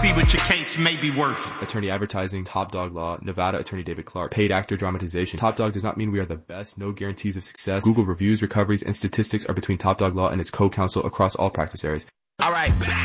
see what your case may be worth. Attorney Advertising, Top Dog Law, Nevada Attorney David Clark. Paid Actor Dramatization. Top Dog does not mean we are the best, no guarantees of success. Google reviews, recoveries, and statistics are between Top Dog Law and its co-counsel across all practice areas. All right.